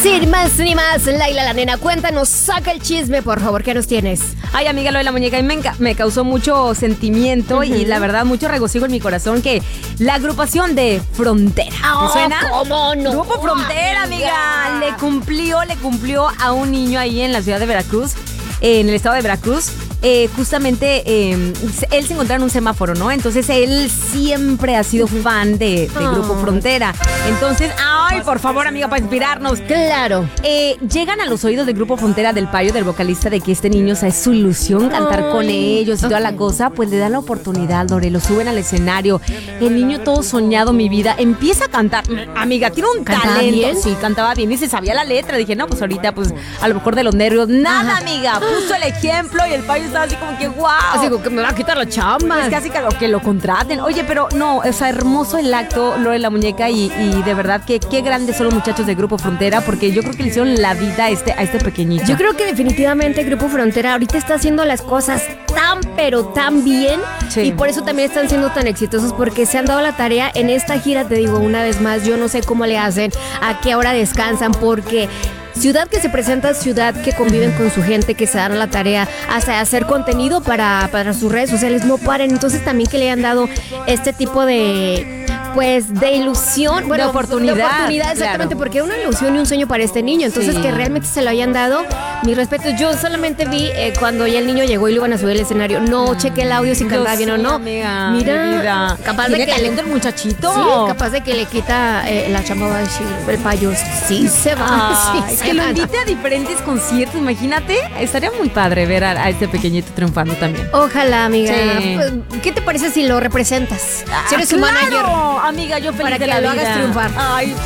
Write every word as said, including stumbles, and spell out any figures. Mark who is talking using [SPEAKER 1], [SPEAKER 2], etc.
[SPEAKER 1] Sin más ni más, Laila la nena, cuéntanos, saca el chisme, por favor, ¿qué nos tienes?
[SPEAKER 2] Ay, amiga, lo de la muñeca, y me, enca- me causó mucho sentimiento uh-huh. y la verdad, mucho regocijo en mi corazón que la agrupación de Frontera, ¿te
[SPEAKER 1] oh,
[SPEAKER 2] suena?
[SPEAKER 1] ¿Cómo no?
[SPEAKER 2] Grupo Frontera, amiga, amiga, le cumplió, le cumplió a un niño ahí en la ciudad de Veracruz, eh, en el estado de Veracruz. Eh, justamente eh, él se encontraba en un semáforo, ¿no? Entonces él siempre ha sido fan de, de Grupo Frontera. Entonces, ay, por favor, amiga, para inspirarnos.
[SPEAKER 1] Claro.
[SPEAKER 2] Eh, llegan a los oídos del Grupo Frontera del Payo, del vocalista, de que este niño, o sea, es su ilusión cantar ay, con ellos y okay. toda la cosa. Pues le dan la oportunidad, Lore, lo suben al escenario. El niño todo soñado, mi vida, empieza a cantar. Amiga, tiene un
[SPEAKER 1] ¿Cantaba
[SPEAKER 2] talento.
[SPEAKER 1] bien?
[SPEAKER 2] Sí, cantaba bien y se sabía la letra. Dije, no, pues ahorita, pues a lo mejor de los nervios. Nada, ajá. amiga, puso el ejemplo y el Payo estaba así como que wow.
[SPEAKER 1] Así como que me va a quitar la chamba.
[SPEAKER 2] Es casi que, que lo contraten. Oye, pero no, o sea, hermoso el acto, lo de la muñeca y, y de verdad que qué grandes son los muchachos de Grupo Frontera, porque yo creo que le hicieron la vida a este, a este pequeñito.
[SPEAKER 1] Yo creo que definitivamente Grupo Frontera ahorita está haciendo las cosas tan pero tan bien sí. y por eso también están siendo tan exitosos, porque se han dado la tarea en esta gira. Te digo una vez más, yo no sé cómo le hacen, a qué hora descansan, porque ciudad que se presenta, ciudad que conviven con su gente, que se dan la tarea hasta hacer contenido para, para sus redes sociales, no paren. Entonces también que le hayan dado este tipo de, pues, de ilusión, bueno,
[SPEAKER 2] de oportunidad,
[SPEAKER 1] de oportunidad exactamente, claro. porque era una ilusión y un sueño para este niño. Entonces sí. que realmente se lo hayan dado, mi respeto. Yo solamente vi eh, cuando ya el niño llegó y lo iban a subir al escenario. No chequé el audio si cantaba bien o no.
[SPEAKER 2] Amiga,
[SPEAKER 1] mira, capaz de que le,
[SPEAKER 2] el muchachito.
[SPEAKER 1] Sí, capaz de que le quita eh, la chamba, va a decir el Payo. Sí se va.
[SPEAKER 2] Ah,
[SPEAKER 1] sí,
[SPEAKER 2] es que lo invite a diferentes conciertos, imagínate, estaría muy padre ver a, a este pequeñito triunfando también.
[SPEAKER 1] Ojalá, amiga.
[SPEAKER 2] Sí.
[SPEAKER 1] Pues, ¿qué te parece si lo representas?
[SPEAKER 2] Ah,
[SPEAKER 1] si eres
[SPEAKER 2] claro,
[SPEAKER 1] su manager,
[SPEAKER 2] amiga, yo feliz
[SPEAKER 1] para
[SPEAKER 2] de
[SPEAKER 1] que
[SPEAKER 2] la
[SPEAKER 1] lo
[SPEAKER 2] vida.
[SPEAKER 1] hagas triunfar.
[SPEAKER 2] Ay,